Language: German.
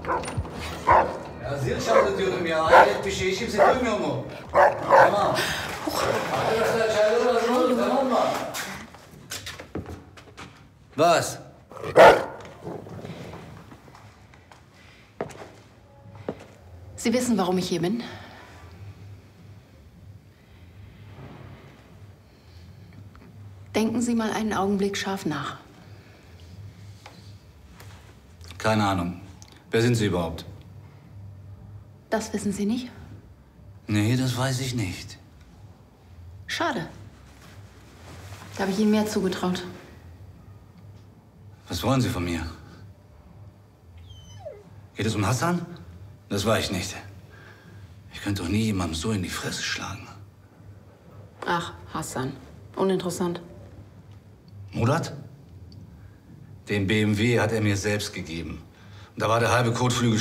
Ya zil çaldı diyordum ya. Hayret bir şey. Hiç kimse duymuyor mu? Tamam. Arkadaşlar çayları hazır olur, tamam mı? Was? Sie wissen, warum ich hier bin? Denken Sie mal einen Augenblick scharf nach. Keine Ahnung. Wer sind Sie überhaupt? Das wissen Sie nicht? Nee, das weiß ich nicht. Schade. Da habe ich Ihnen mehr zugetraut. Was wollen Sie von mir? Geht es um Hassan? Das war ich nicht. Ich könnte doch nie jemandem so in die Fresse schlagen. Ach, Hassan. Uninteressant. Murat? Den BMW hat er mir selbst gegeben. Und da war der halbe Kotflügel